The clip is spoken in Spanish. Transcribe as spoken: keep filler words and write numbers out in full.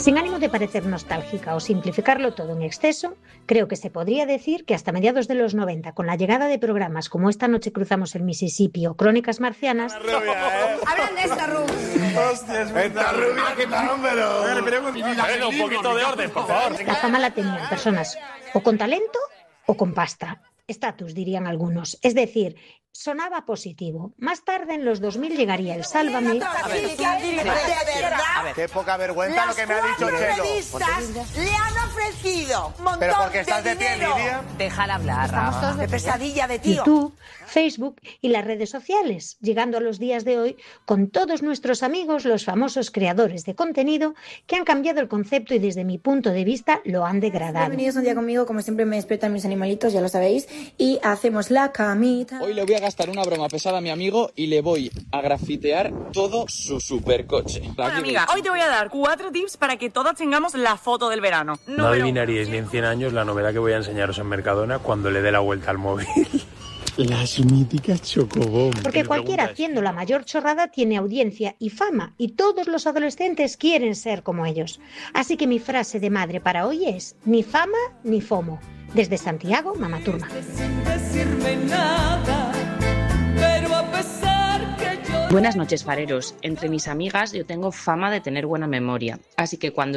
Sin ánimo de parecer nostálgica o simplificarlo todo en exceso, creo que se podría decir que hasta mediados de los noventa, con la llegada de programas como Esta noche cruzamos el Mississippi o Crónicas marcianas... Hablan de esta rubia. Hostias, esta rubia, ¿qué tal, pero? Un poquito de orden, por favor. La fama la tenían personas o con talento o con pasta. Estatus, dirían algunos. Es decir, sonaba positivo. Más tarde, en los dos mil, llegaría el Sálvame. A ver, a ver. Qué poca vergüenza lo que me ha dicho Chelo. Los le han ofrecido un montón Pero porque estás de pie, Lidia. Déjala hablar. Estamos todos de pesadilla de tío. YouTube, Facebook y las redes sociales, llegando a los días de hoy con todos nuestros amigos, los famosos creadores de contenido, que han cambiado el concepto y desde mi punto de vista lo han degradado. Bienvenidos un día conmigo, como siempre me despiertan mis animalitos, ya lo sabéis, y hacemos la camita. Hoy le voy a gastar una broma pesada a mi amigo y le voy a grafitear todo su supercoche. Bueno, amiga, hoy te voy a dar cuatro tips para que todas tengamos la foto del verano. No adivinaríais ni en cien años la novedad que voy a enseñaros en Mercadona cuando le dé la vuelta al móvil. Las míticas Chocobom. Porque cualquiera haciendo la mayor chorrada tiene audiencia y fama, y todos los adolescentes quieren ser como ellos. Así que mi frase de madre para hoy es: ni fama ni fomo. Desde Santiago, Mamá Turma. Buenas noches, fareros. Entre mis amigas yo tengo fama de tener buena memoria, así que cuando